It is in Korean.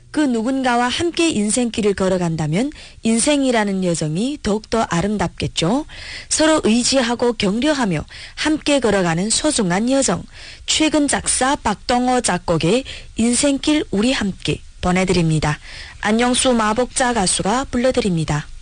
그 누군가와 함께 인생길을 걸어간다면 인생이라는 여정이 더욱더 아름답겠죠. 서로 의지하고 격려하며 함께 걸어가는 소중한 여정. 최근 작사 박동호 작곡의 인생길 우리 함께 보내드립니다. 안녕수 마복자 가수가 불러드립니다.